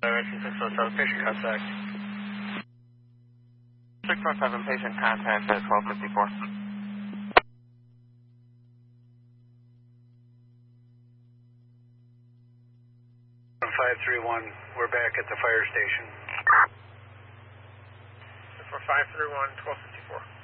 Direction 617, patient contact. 617, patient contact at 1254. 531, we're back at the fire station. 531, 1254.